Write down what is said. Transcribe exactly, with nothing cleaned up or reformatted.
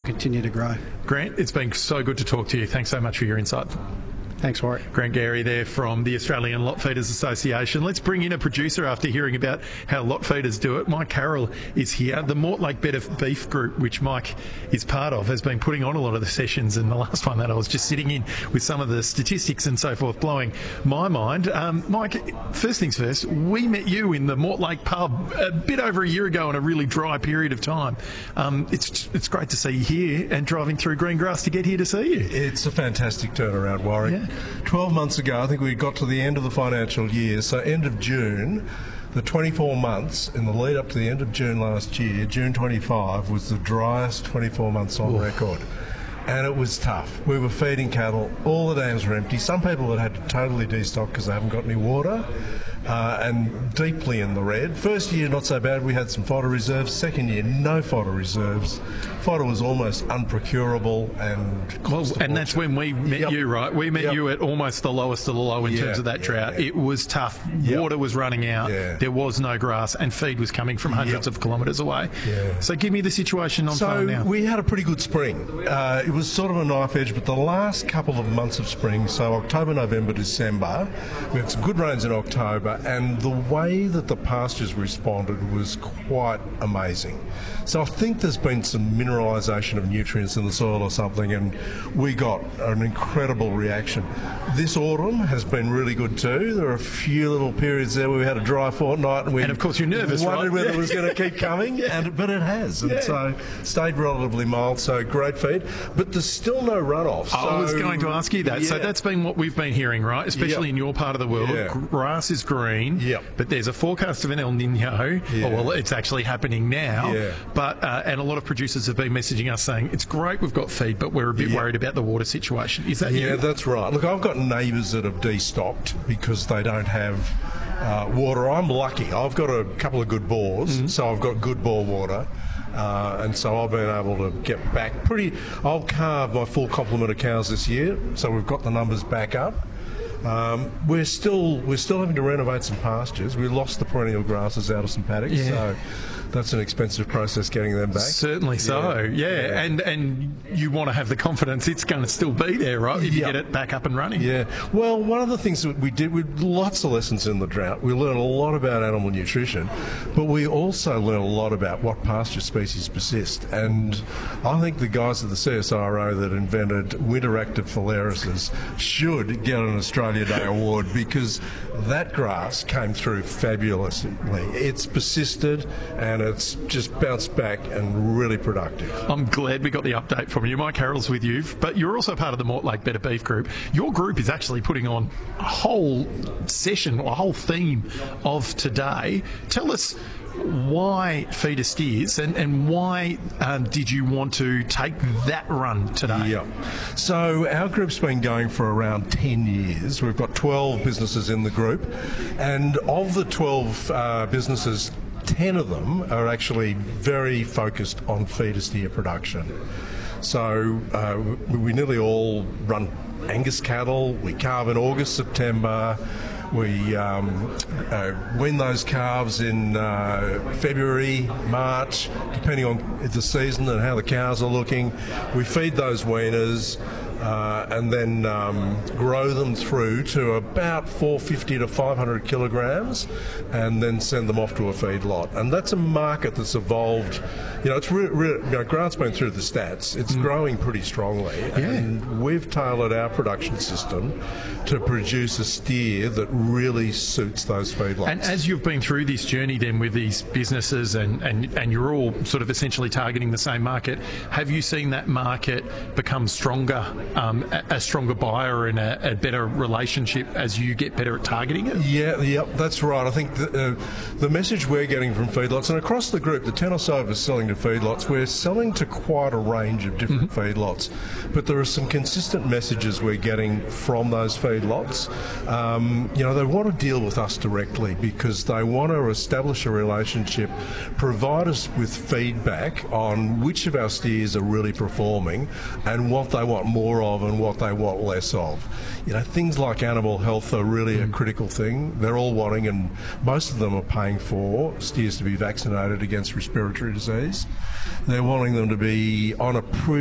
continue to grow. Grant, it's been so good to talk to you. Thanks so much for your insight. Thanks, Warwick. Grant Gary there from the Australian Lot Feeders Association. Let's bring in a producer after hearing about how lot feeders do it. Mike Carroll is here. The Mortlake Bed of Beef group, which Mike is part of, has been putting on a lot of the sessions, and the last one that I was just sitting in with some of the statistics and so forth blowing my mind. Um, Mike, first things first, we met you in the Mortlake pub a bit over a year ago in a really dry period of time. Um, it's it's great to see you here and driving through green grass to get here to see you. It's a fantastic turnaround, Warwick. Yeah. twelve months ago, I think we got to the end of the financial year, so end of June, the twenty-four months in the lead up to the end of June last year, June twenty-five, was the driest twenty-four months on Oof. record. And it was tough. We were feeding cattle, all the dams were empty. Some people had had to totally destock because they haven't got any water. Uh, and deeply in the red. First year, not so bad. We had some fodder reserves. Second year, no fodder reserves. Fodder was almost unprocurable, and well, and that's when we met yep. you, right? We met yep. you at almost the lowest of the low in yeah, terms of that drought. Yeah, yeah. It was tough. Yep. Water was running out. Yeah. There was no grass, and feed was coming from hundreds yep. of kilometres away. Yeah. So give me the situation on so farm now. We had a pretty good spring. Uh, it was sort of a knife edge, but the last couple of months of spring, so October, November, December, we had some good rains in October. And the way that the pastures responded was quite amazing. So I think there's been some mineralisation of nutrients in the soil or something, and we got an incredible reaction. This autumn has been really good too. There are a few little periods there where we had a dry fortnight, and we and of course you're nervous, wondered right? whether it was going to keep coming, yeah. and but it has, and yeah. so stayed relatively mild. So great feed, but there's still no runoff. So, I was going to ask you that. Yeah. So that's been what we've been hearing, right? Especially yep. in your part of the world, yeah. grass is green. Yep. But there's a forecast of an El Nino. Yeah. Oh, well, it's actually happening now. Yeah. But uh, and a lot of producers have been messaging us saying it's great we've got feed, but we're a bit yep. worried about the water situation. Is that yeah, you? That's right. Look, I've got neighbours that have destocked because they don't have uh, water. I'm lucky. I've got a couple of good bores, mm-hmm. so I've got good bore water. Uh, and so I've been able to get back pretty. I'll calve my full complement of cows this year, so we've got the numbers back up. Um, we're still we're still having to renovate some pastures. We lost the perennial grasses out of some paddocks, yeah. so that's an expensive process getting them back. Certainly so, yeah. yeah. yeah. And and you want to have the confidence it's going to still be there, right? If you yep. get it back up and running. Yeah. Well, one of the things that we did, we had lots of lessons in the drought. We learned a lot about animal nutrition, but we also learned a lot about what pasture species persist. And I think the guys at the C S I R O that invented winter-active phalaris should get an Australian Day award, because that grass came through fabulously. It's persisted and it's just bounced back and really productive. I'm glad we got the update from you. Mike Carroll's with you, but you're also part of the Mortlake Bed of Beef group. Your group is actually putting on a whole session or a whole theme of today. Tell us why feeder steers, and, and why um, did you want to take that run today? Yeah. So our group's been going for around ten years. We've got twelve businesses in the group, and of the twelve uh, businesses, ten of them are actually very focused on feeder steer production. So uh, we nearly all run Angus cattle. We calve in August, September. We um, uh, wean those calves in uh, February, March, depending on the season and how the cows are looking. We feed those weaners uh, and then um, grow them through to about four fifty to five hundred kilograms, and then send them off to a feedlot. And that's a market that's evolved. You know, it's re- re- you know, Grant's been through the stats. It's mm. growing pretty strongly, yeah. and we've tailored our production system to produce a steer that really suits those feedlots. And as you've been through this journey then with these businesses, and, and, and you're all sort of essentially targeting the same market, have you seen that market become stronger, um, a, a stronger buyer and a, a better relationship as you get better at targeting it? Yeah, yeah, that's right. I think the, uh, the message we're getting from feedlots, and across the group, the ten or so of us selling to feedlots, we're selling to quite a range of different mm-hmm. feedlots, but there are some consistent messages we're getting from those feedlots. Um, you know, they want to deal with us directly because they want to establish a relationship, provide us with feedback on which of our steers are really performing and what they want more of and what they want less of. You know, things like animal health are really mm. a critical thing. They're all wanting, and most of them are paying for, steers to be vaccinated against respiratory disease. They're wanting them to be on a pre